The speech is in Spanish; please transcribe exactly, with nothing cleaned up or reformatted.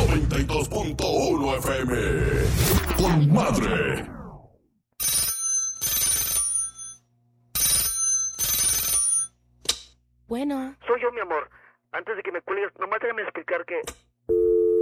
noventa y dos punto uno F M. ¡Con madre! Bueno. Soy yo, mi amor. Antes de que me cuelgues, nomás déjame explicar que